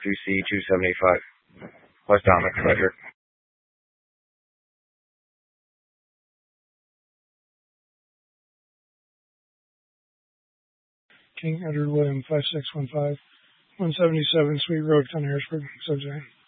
2C275. West Atomic, Roger. 'King Edward William 5615, 177 Sweet Road, Con Harrisburg, subject.